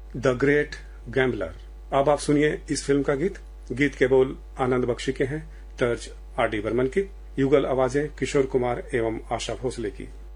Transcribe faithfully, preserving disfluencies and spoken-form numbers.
The great gambler. अब आप सुनिए इस फिल्म का गीत। गीत के बोल आनंद बख्शी के हैं, तर्ज आर डी बर्मन की, युगल आवाजें किशोर कुमार एवं आशा भोसले की।